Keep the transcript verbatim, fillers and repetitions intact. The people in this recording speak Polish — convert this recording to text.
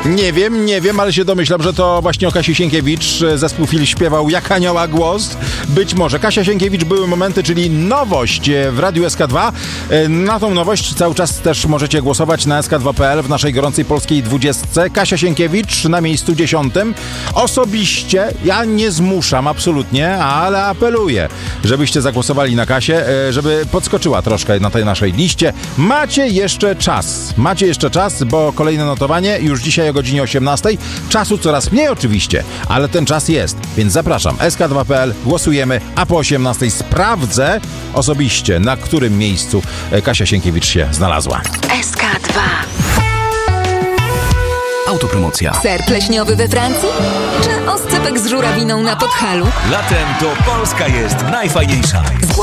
Nie wiem, nie wiem, ale się domyślam, że to właśnie o Kasi Sienkiewicz zespół Fil śpiewał Jak anioła głos. Być może. Kasia Sienkiewicz, Były momenty, czyli nowość w Radiu S K dwa. Na tą nowość cały czas też możecie głosować na S K dwa kropka P L w naszej gorącej polskiej dwudziestce. Kasia Sienkiewicz na miejscu dziesiątym. Osobiście ja nie zmuszam absolutnie, ale apeluję, żebyście zagłosowali na Kasię, żeby podskoczyła troszkę na tej naszej liście. Macie jeszcze czas. Macie jeszcze czas, bo kolejne notowanie już dzisiaj o godzinie osiemnastej. Czasu coraz mniej oczywiście, ale ten czas jest, więc zapraszam. S K dwa kropka P L, głosujemy, a po osiemnastej sprawdzę osobiście, na którym miejscu Kasia Sienkiewicz się znalazła. S K dwa. Autopromocja. Ser pleśniowy we Francji? Czy oscypek z żurawiną na Podhalu? Latem to Polska jest najfajniejsza.